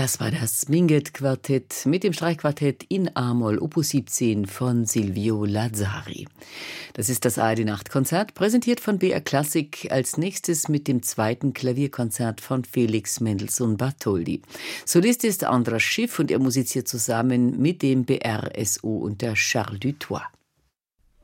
Das war das Minget-Quartett mit dem Streichquartett in A-Moll Opus 17 von Silvio Lazzari. Das ist das ARD-Nachtkonzert, präsentiert von BR Klassik, als nächstes mit dem zweiten Klavierkonzert von Felix Mendelssohn Bartholdy. Solist ist Andras Schiff und er musiziert zusammen mit dem BRSO und der Charles Dutoit.